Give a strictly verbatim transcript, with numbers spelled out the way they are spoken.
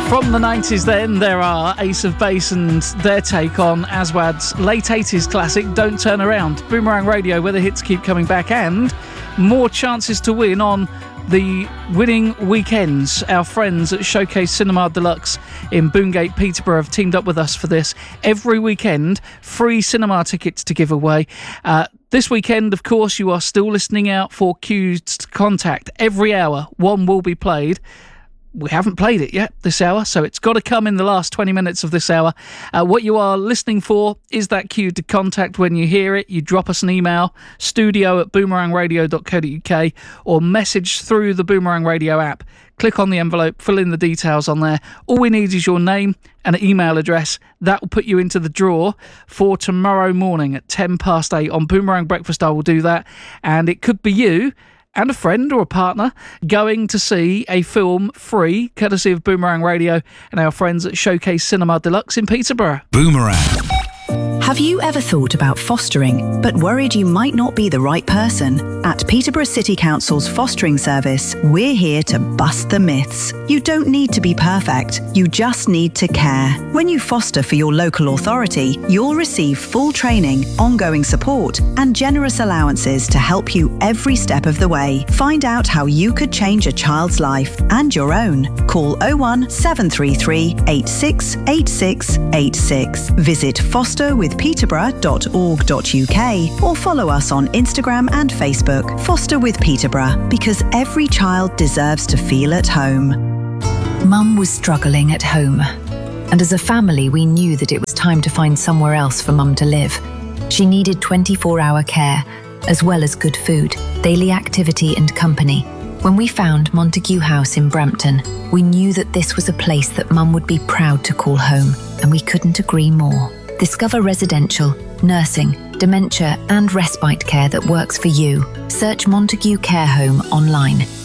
From the nineties then, there are Ace of Base and their take on Aswad's late eighties classic Don't Turn Around. Boomerang Radio, where the hits keep coming back, and more chances to win on the winning weekends. Our friends at Showcase Cinema Deluxe in Boongate, Peterborough have teamed up with us for this. Every weekend, free cinema tickets to give away. Uh, this weekend, of course, you are still listening out for cues to contact. Every hour, one will be played. We haven't played it yet this hour, so it's got to come in the last twenty minutes of this hour. Uh, what you are listening for is that cue to contact. When you hear it, you drop us an email, studio at boomerang radio dot co dot uk, or message through the Boomerang Radio app. Click on the envelope, fill in the details on there. All we need is your name and an email address. That will put you into the draw for tomorrow morning at ten past eight on Boomerang Breakfast. I will do that, and it could be you and a friend or a partner going to see a film free, courtesy of Boomerang Radio and our friends at Showcase Cinema Deluxe in Peterborough. Boomerang. Have you ever thought about fostering, but worried you might not be the right person? At Peterborough City Council's fostering service, we're here to bust the myths. You don't need to be perfect, you just need to care. When you foster for your local authority, you'll receive full training, ongoing support, and generous allowances to help you every step of the way. Find out how you could change a child's life and your own. Call oh one seven three three, eight six eight six eight six. Visit foster with peterborough dot org dot uk or follow us on Instagram and Facebook. Foster with Peterborough, because every child deserves to feel at home. Mum was struggling at home, and as a family we knew that it was time to find somewhere else for Mum to live. She needed twenty-four hour care, as well as good food, daily activity and company. When we found Montague House in Brampton, we knew that this was a place that Mum would be proud to call home, and we couldn't agree more. Discover residential, nursing, dementia and respite care that works for you. Search Montague Care Home online.